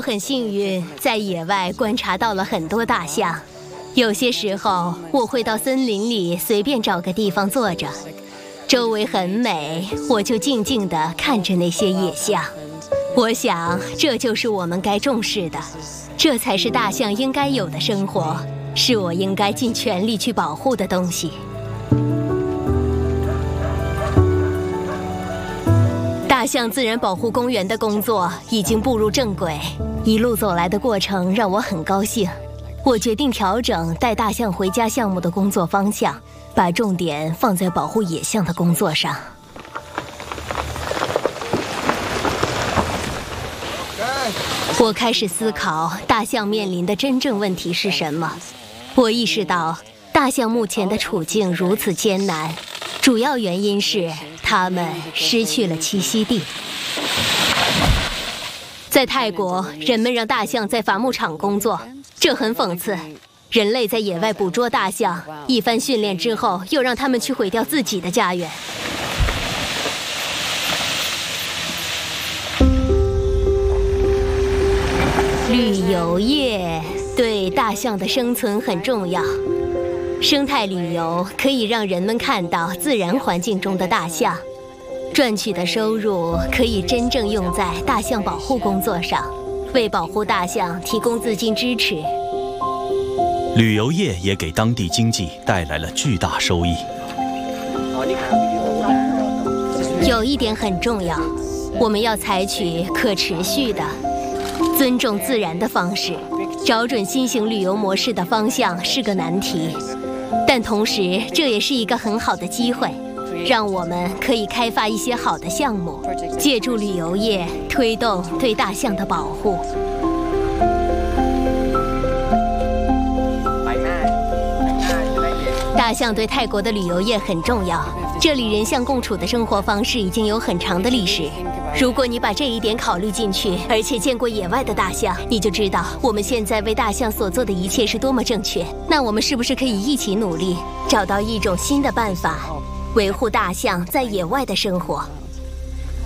很幸运，在野外观察到了很多大象。有些时候，我会到森林里随便找个地方坐着，周围很美，我就静静地看着那些野象。我想，这就是我们该重视的，这才是大象应该有的生活，是我应该尽全力去保护的东西。大象自然保护公园的工作已经步入正轨，一路走来的过程让我很高兴。我决定调整带大象回家项目的工作方向，把重点放在保护野象的工作上。我开始思考大象面临的真正问题是什么。我意识到，大象目前的处境如此艰难，主要原因是它们失去了栖息地。在泰国，人们让大象在伐木场工作，这很讽刺。人类在野外捕捉大象，一番训练之后，又让它们去毁掉自己的家园。旅游业对大象的生存很重要。生态旅游可以让人们看到自然环境中的大象，赚取的收入可以真正用在大象保护工作上，为保护大象提供资金支持。 旅游业也给当地经济带来了巨大收益。 有一点很重要，我们要采取可持续的、尊重自然的方式。找准新型旅游模式的方向是个难题，但同时这也是一个很好的机会，让我们可以开发一些好的项目，借助旅游业推动对大象的保护。大象对泰国的旅游业很重要，这里人象共处的生活方式已经有很长的历史。如果你把这一点考虑进去，而且见过野外的大象，你就知道我们现在为大象所做的一切是多么正确。那我们是不是可以一起努力，找到一种新的办法，维护大象在野外的生活？